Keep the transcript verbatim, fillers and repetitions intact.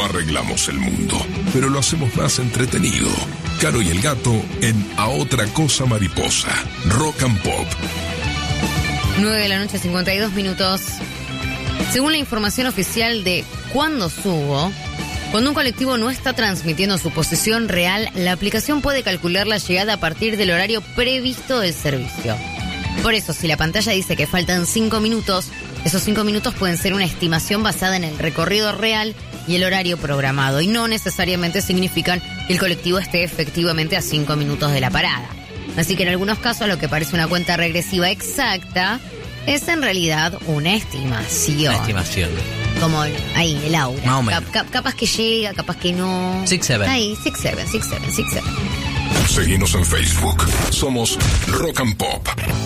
No arreglamos el mundo, pero lo hacemos más entretenido. Caro y el Gato en A Otra Cosa Mariposa. Rock and Pop. nueve de la noche, cincuenta y dos minutos. Según la información oficial de Cuando Subo, cuando un colectivo no está transmitiendo su posición real, la aplicación puede calcular la llegada a partir del horario previsto del servicio. Por eso, si la pantalla dice que faltan cinco minutos, esos cinco minutos pueden ser una estimación basada en el recorrido real y el horario programado, y no necesariamente significan que el colectivo esté efectivamente a cinco minutos de la parada. Así que en algunos casos lo que parece una cuenta regresiva exacta es en realidad una estimación. Una estimación. Como ahí, el aura. Más o menos. Cap- cap- capaz que llega, capaz que no. Six Seven. Ahí, six seven, six seven, six seven. Seguinos en Facebook. Somos Rock and Pop.